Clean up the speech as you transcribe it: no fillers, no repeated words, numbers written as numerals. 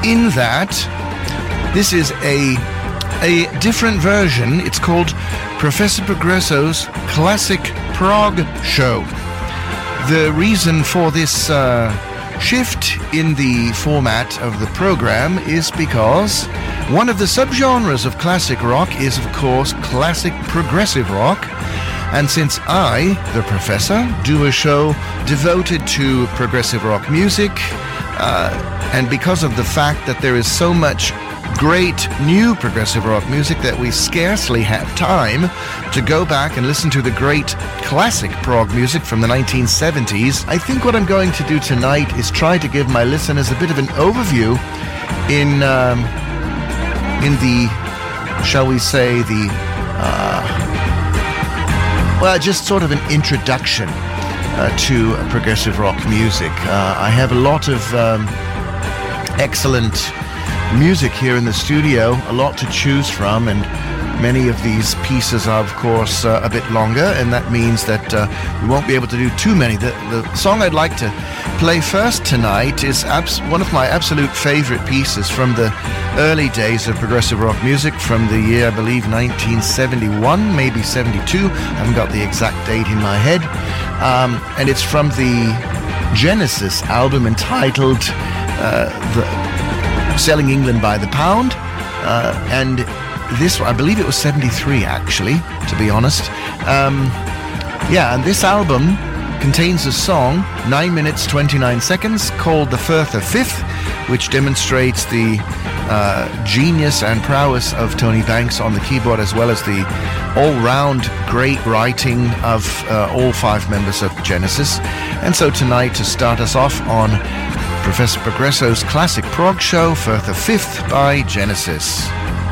in that this is a different version. It's called Professor Progresso's Classic Prog Show. The reason for this shift in the format of the program is because one of the subgenres of classic rock is, of course, classic progressive rock. And since I, the professor, do a show devoted to progressive rock music, and because of the fact that there is so much great new progressive rock music that we scarcely have time to go back and listen to the great classic prog music from the 1970s, I think what I'm going to do tonight is try to give my listeners a bit of an overview in the, shall we say, just sort of an introduction to progressive rock music. I have a lot of excellent music here in the studio, a lot to choose from, and many of these pieces are, of course, a bit longer, and that means that we won't be able to do too many. The song I'd like to play first tonight is one of my absolute favorite pieces from the early days of progressive rock music, from the year, I believe, 1971, maybe 72. I haven't got the exact date in my head. And it's from the Genesis album entitled Selling England by the Pound. And this, I believe it was 73, actually, to be honest. And this album contains a song, 9 minutes 29 seconds, called The Firth of Fifth, which demonstrates the genius and prowess of Tony Banks on the keyboard, as well as the all-round great writing of all five members of Genesis. And so tonight, to start us off on Professor Progresso's Classic Prog Show, Firth of Fifth by Genesis.